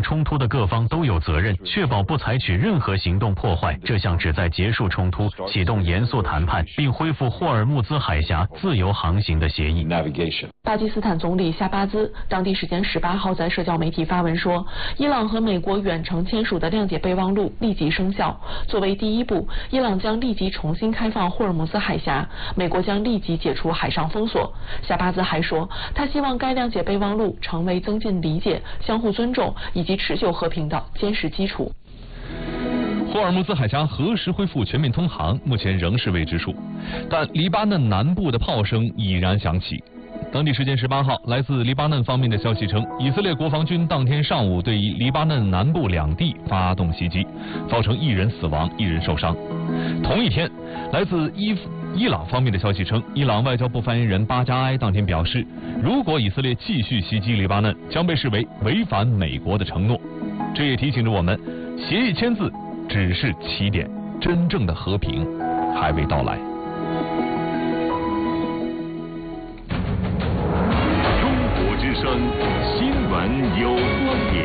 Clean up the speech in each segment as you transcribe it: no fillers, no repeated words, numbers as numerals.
场冲突的各方都有责任，确保不采取任何行动破坏这项旨在结束冲突、启动严肃谈判并恢复霍尔木兹海峡自由航行的协议。 巴基斯坦总理夏巴兹当地时间18号在社交媒体发文说，伊朗和美国远程签署的谅解备忘录立即生效。作为第一步，伊朗将立即重新开放霍尔木兹海峡，美国将立即解除海上封锁。夏巴兹还说，他希望该谅解备忘录成为增进理解、相互尊重以及持久和平的坚实基础。 霍尔木兹海峡何时恢复全面通航，目前仍是未知数，但黎巴嫩南部的炮声已然响起。当地时间18号，来自黎巴嫩方面的消息称，以色列国防军当天上午对黎巴嫩南部2地发动袭击，造成1人死亡，1人受伤。同一天，来自伊朗方面的消息称，伊朗外交部发言人巴加埃当天表示，如果以色列继续袭击黎巴嫩，将被视为违反美国的承诺。这也提醒着我们，协议签字只是起点，真正的和平还未到来。 新闻有观点，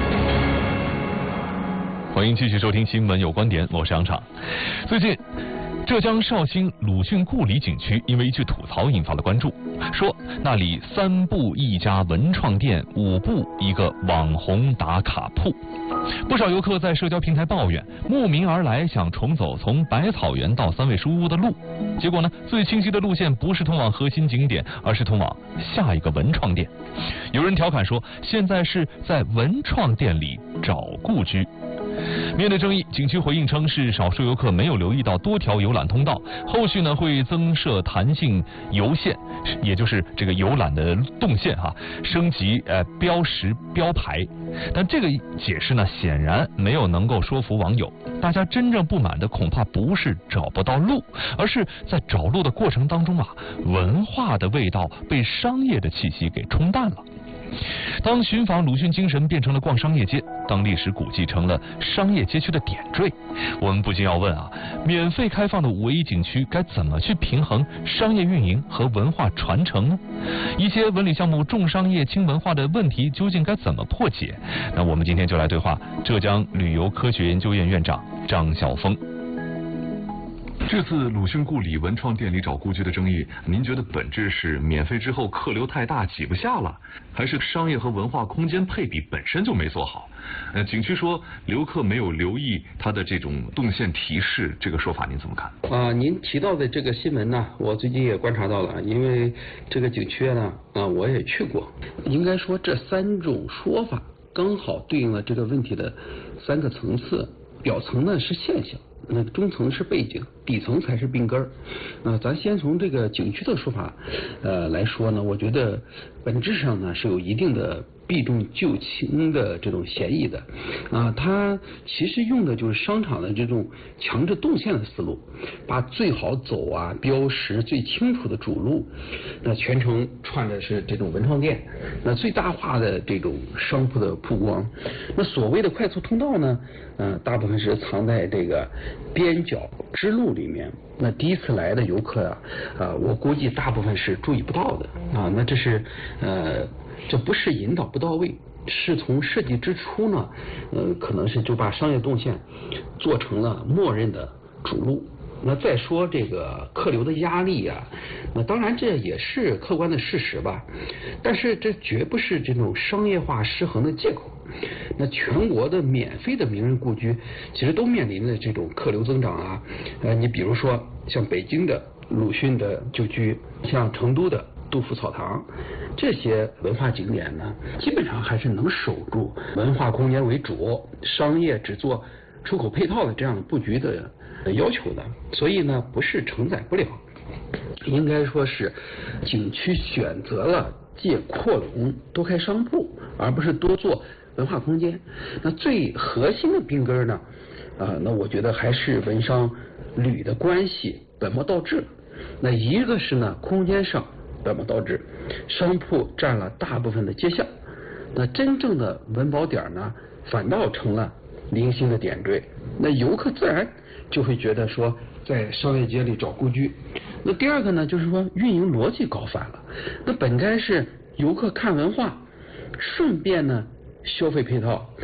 欢迎继续收听新闻有观点，我是杨畅。最近，浙江绍兴鲁迅故里景区因为一句吐槽引发了关注，说那里3步一家文创店，5步一个网红打卡铺。不少游客在社交平台抱怨，慕名而来想重走从百草园到3味书屋的路，结果呢，最清晰的路线不是通往核心景点，而是通往下一个文创店。有人调侃说，现在是在文创店里找故居。面对争议，景区回应称是少数游客没有留意到多条游览通道，后续呢会增设弹性游线，也就是这个游览的动线升级标识标牌。但这个解释呢显然没有能够说服网友，大家真正不满的恐怕不是找不到路，而是在找路的过程当中文化的味道被商业的气息给冲淡了。当寻访鲁迅精神变成了逛商业街，当历史古迹成了商业街区的点缀，我们不禁要问免费开放的5A1景区该怎么去平衡商业运营和文化传承呢？一些文旅项目重商业轻文化的问题究竟该怎么破解？那我们今天就来对话浙江旅游科学研究院院长张晓峰。这次鲁迅故里文创店里找故居的争议，您觉得本质是免费之后客流太大挤不下了，还是商业和文化空间配比本身就没做好？景区说游客没有留意它的这种动线提示，这个说法您怎么看？ 您提到的这个新闻呢，我最近也观察到了，因为这个景区呢，我也去过。应该说这3种说法刚好对应了这个问题的3个层次，表层呢是现象。那中层是背景，底层才是病根儿。咱先从这个景区的说法，来说呢，我觉得本质上呢是有一定的避重就轻的这种嫌疑的。它其实用的就是商场的这种强制动线的思路，把最好走标识最清楚的主路，那全程串的是这种文创店，那最大化的这种商铺的曝光。那所谓的快速通道呢，大部分是藏在这个边角支路里面。那第一次来的游客我估计大部分是注意不到的那这是这不是引导不到位，是从设计之初呢，可能是就把商业动线做成了默认的主路。那再说这个客流的压力那当然这也是客观的事实吧，但是这绝不是这种商业化失衡的借口。那全国的免费的名人故居其实都面临着这种客流增长你比如说像北京的鲁迅的旧居，像成都的杜甫草堂，这些文化景点呢，基本上还是能守住文化空间为主，商业只做出口配套的这样的布局的要求的，所以呢不是承载不了，应该说是景区选择了借扩容多开商铺，而不是多做文化空间。那最核心的病根呢那我觉得还是文商旅的关系本末倒置。那一个是呢空间上本末倒置，商铺占了大部分的街巷，那真正的文保点呢反倒成了零星的点缀，那游客自然就会觉得说在商业街里找故居。那第二个呢就是说运营逻辑搞反了，那本该是游客看文化顺便呢消费配套，